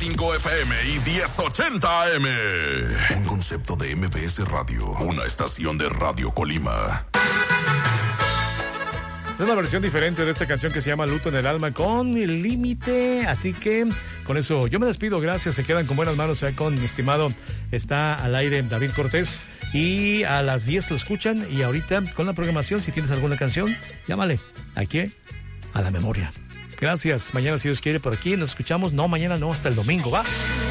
96.5 FM y 1080 AM. Un concepto de MBS Radio, una estación de Radio Colima. Es una versión diferente de esta canción que se llama Luto en el Alma con El Límite. Así que con eso yo me despido. Gracias. Se quedan con buenas manos con mi estimado. Está al aire David Cortés. Y a las 10 lo escuchan. Y ahorita con la programación, si tienes alguna canción, llámale. Aquí a la memoria. Gracias. Mañana, si Dios quiere, por aquí nos escuchamos. No, mañana no, hasta el domingo. Va.